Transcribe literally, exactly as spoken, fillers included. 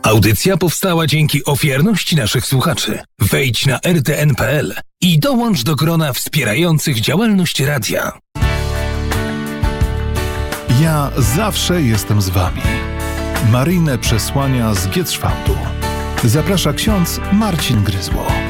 Audycja powstała dzięki ofiarności naszych słuchaczy. Wejdź na r t n kropka p l i dołącz do grona wspierających działalność radia. Ja zawsze jestem z wami. Maryjne przesłania z Gietrzwałdu. Zaprasza ksiądz Marcin Gryzło.